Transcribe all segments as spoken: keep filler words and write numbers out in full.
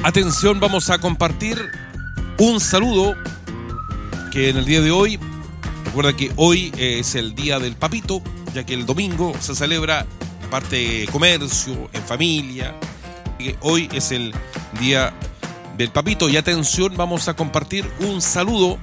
Atención, vamos a compartir un saludo que en el día de hoy, recuerda que hoy es el día del papito, ya que el domingo se celebra la parte de comercio, en familia, que hoy es el día del papito. Y atención, vamos a compartir un saludo.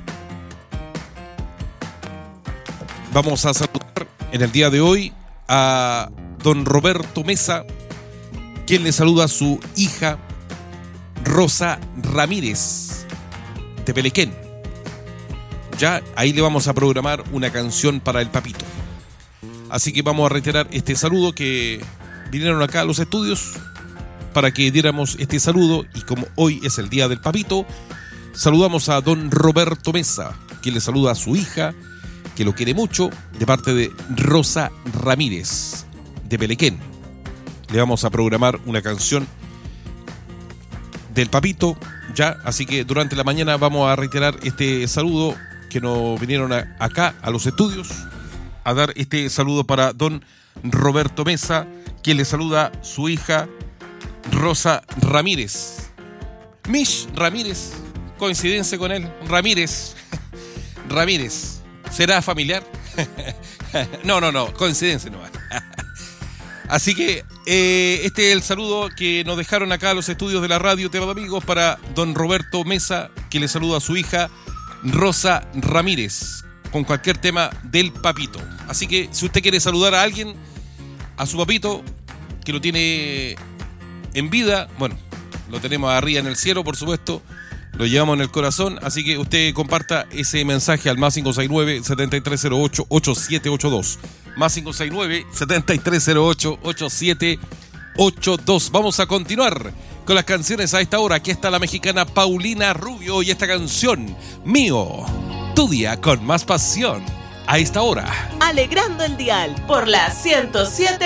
Vamos a saludar en el día de hoy a don Roberto Mesa, quien le saluda a su hija Rosa Ramírez de Pelequén. Ya ahí le vamos a programar una canción para el papito. Así que vamos a reiterar este saludo, que vinieron acá a los estudios para que diéramos este saludo, y como hoy es el día del papito, saludamos a don Roberto Mesa, quien le saluda a su hija, que lo quiere mucho, de parte de Rosa Ramírez de Pelequén. Le vamos a programar una canción del papito ya, así que durante la mañana vamos a reiterar este saludo que nos vinieron a, acá a los estudios a dar este saludo para don Roberto Mesa, quien le saluda a su hija Rosa Ramírez. Mish Ramírez, coincidencia con él, Ramírez. Ramírez, ¿será familiar? No, no, no, coincidencia nomás. Así que eh, este es el saludo que nos dejaron acá a los estudios de la radio Tema de Amigos para don Roberto Mesa, que le saluda a su hija Rosa Ramírez con cualquier tema del papito. Así que si usted quiere saludar a alguien, a su papito, que lo tiene en vida, bueno, lo tenemos arriba en el cielo, por supuesto, lo llevamos en el corazón, así que usted comparta ese mensaje al más cinco seis nueve, siete tres cero ocho, ocho siete ocho dos. Más cinco seis nueve, siete tres cero ocho, ocho siete ocho dos. Vamos a continuar con las canciones a esta hora. Aquí está la mexicana Paulina Rubio y esta canción, Mío, tu día con más pasión. A esta hora, alegrando el dial por la ciento siete.